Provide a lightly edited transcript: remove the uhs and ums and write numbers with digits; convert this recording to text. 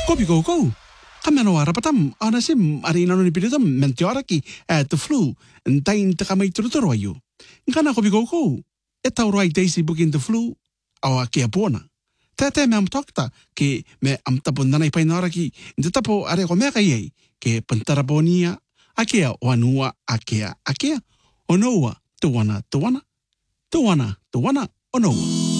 Kopi kou. Kameno arapatam, anasim, ari nanoni piritam, mentioraki, the flu, and tain takamay turuturo ayu. Ngana kopi kou. Etaurai daisy booking the flu, awa kia pona. Tete me am tokta, ke me am tapon nanay painaraki, the tapo are komeka ye, ke pantarabonia, akea wanua, akea, onoa, tuwana, onoa.